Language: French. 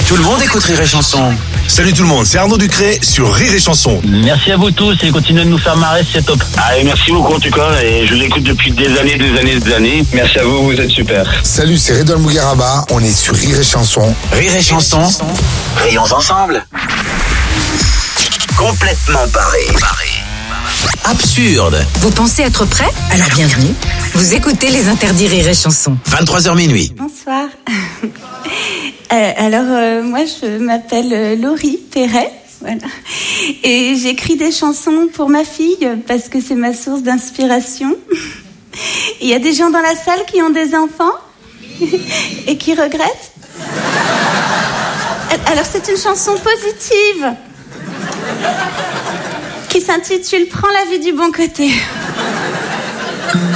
Tout le monde écoute Rire et Chanson. Salut tout le monde, c'est Arnaud Ducré sur Rire et Chanson. Merci à vous tous et continuez de nous faire marrer, c'est top. Allez, merci beaucoup en tout cas, et je vous écoute depuis des années. Merci à vous, vous êtes super. Salut, c'est Redouane Bougueraba, on est sur Rire et Chanson. Rire et Chanson, rions ensemble. Complètement barré. Absurde. Vous pensez être prêt? Alors bienvenue. Vous écoutez les interdits Rire et Chanson. 23h minuit. Bonsoir. Moi je m'appelle Laurie Perret, voilà. Et j'écris des chansons pour ma fille parce que c'est ma source d'inspiration. Il y a des gens dans la salle qui ont des enfants et qui regrettent. Alors c'est une chanson positive qui s'intitule « Prends la vie du bon côté ».